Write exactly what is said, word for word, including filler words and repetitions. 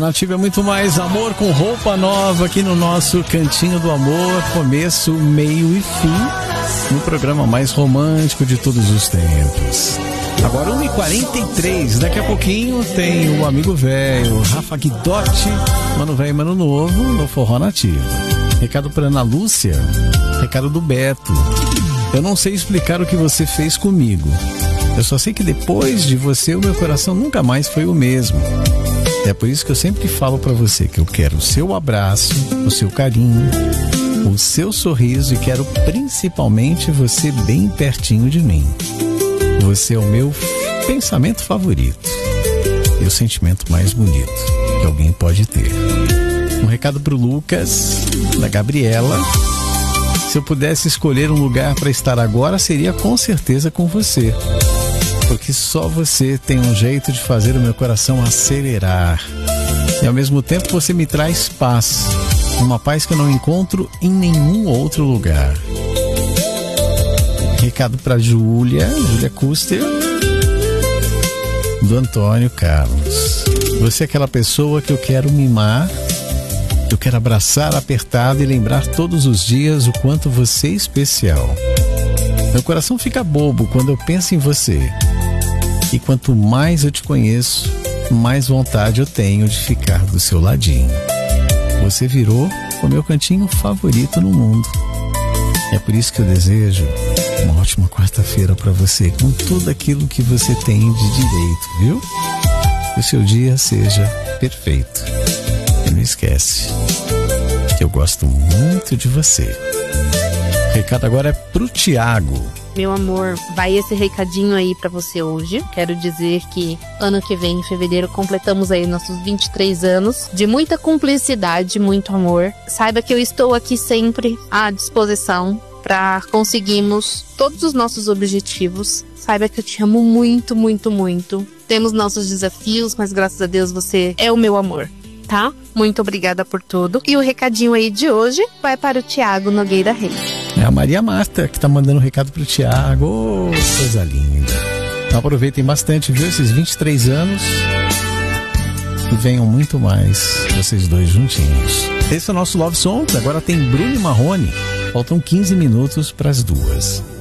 Nativa é muito mais amor com roupa nova aqui no nosso Cantinho do Amor, começo, meio e fim, no programa mais romântico de todos os tempos. Agora uma e quarenta e três, daqui a pouquinho tem o amigo velho, Rafa Guidotti, mano velho, mano novo, no Forró Nativa. Recado para Ana Lúcia, recado do Beto. Eu não sei explicar o que você fez comigo. Eu só sei que depois de você, o meu coração nunca mais foi o mesmo. É por isso que eu sempre falo pra você que eu quero o seu abraço, o seu carinho, o seu sorriso e quero principalmente você bem pertinho de mim. Você é o meu pensamento favorito e o sentimento mais bonito que alguém pode ter. Um recado pro Lucas, da Gabriela. Se eu pudesse escolher um lugar para estar agora, seria com certeza com você. Porque só você tem um jeito de fazer o meu coração acelerar. E ao mesmo tempo você me traz paz. Uma paz que eu não encontro em nenhum outro lugar. Recado para Júlia, Júlia Custer, do Antônio Carlos. Você é aquela pessoa que eu quero mimar, eu quero abraçar apertado e lembrar todos os dias o quanto você é especial. Meu coração fica bobo quando eu penso em você. E quanto mais eu te conheço, mais vontade eu tenho de ficar do seu ladinho. Você virou o meu cantinho favorito no mundo. É por isso que eu desejo uma ótima quarta-feira para você, com tudo aquilo que você tem de direito, viu? Que o seu dia seja perfeito. E não esquece que eu gosto muito de você. O recado agora é pro Tiago. Meu amor, vai esse recadinho aí pra você hoje. Quero dizer que ano que vem, em fevereiro, completamos aí nossos vinte e três anos de muita cumplicidade, muito amor. Saiba que eu estou aqui sempre à disposição pra conseguirmos todos os nossos objetivos. Saiba que eu te amo muito, muito, muito. Temos nossos desafios, mas graças a Deus você é o meu amor, tá? Muito obrigada por tudo. E o recadinho aí de hoje vai para o Tiago Nogueira Reis. É a Maria Marta que tá mandando um recado pro Tiago. Oh, coisa linda. Então aproveitem bastante, viu? Esses vinte e três anos. E venham muito mais, vocês dois juntinhos. Esse é o nosso Love Song. Agora tem Bruno e Marrone. Faltam quinze minutos para as duas.